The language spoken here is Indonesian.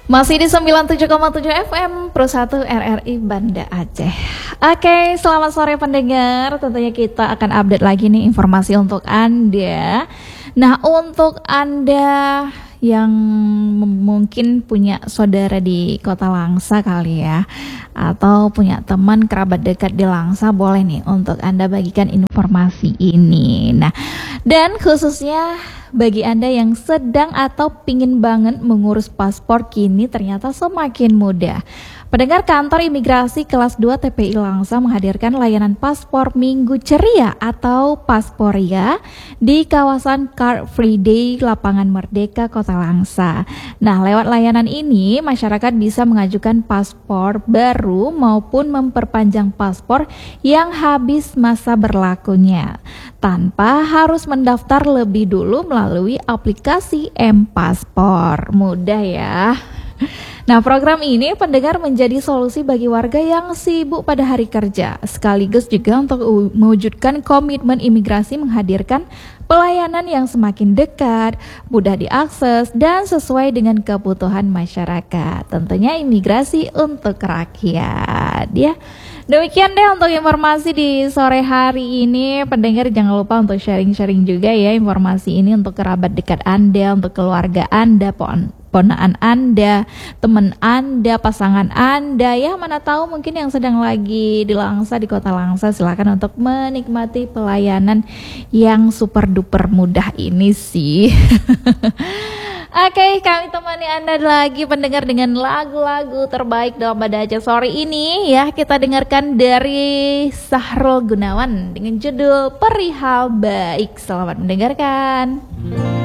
Masih di 97,7 FM Pro 1 RRI Banda Aceh. Oke, selamat sore pendengar. Tentunya kita akan update lagi nih informasi untuk Anda. Nah, untuk Anda yang mungkin punya saudara di Kota Langsa kali ya, atau punya teman kerabat dekat di Langsa, boleh nih untuk Anda bagikan informasi ini. Nah, dan khususnya bagi Anda yang sedang atau pingin banget mengurus paspor, kini ternyata semakin mudah. Pendengar, kantor imigrasi kelas 2 TPI Langsa menghadirkan layanan paspor Minggu Ceria atau Pasporia di kawasan Car Free Day Lapangan Merdeka Kota Langsa. Nah, lewat layanan ini masyarakat bisa mengajukan paspor baru maupun memperpanjang paspor yang habis masa berlakunya tanpa harus mendaftar lebih dulu melalui aplikasi M-Paspor. Mudah ya. Nah, program ini pendengar menjadi solusi bagi warga yang sibuk pada hari kerja, sekaligus juga untuk mewujudkan komitmen imigrasi menghadirkan pelayanan yang semakin dekat, mudah diakses, dan sesuai dengan kebutuhan masyarakat. Tentunya imigrasi untuk rakyat ya. Demikian deh untuk informasi di sore hari ini. Pendengar jangan lupa untuk sharing-sharing juga ya informasi ini untuk kerabat dekat Anda, untuk keluarga Anda, ponaan Anda, teman Anda, pasangan Anda ya, mana tahu mungkin yang sedang lagi di Langsa, di Kota Langsa. Silakan untuk menikmati pelayanan yang super duper mudah ini sih. Oke, kami temani Anda lagi pendengar dengan lagu-lagu terbaik dalam Banda Aceh sore ini ya. Kita dengarkan dari Sahrul Gunawan dengan judul Perihal Baik. Selamat mendengarkan.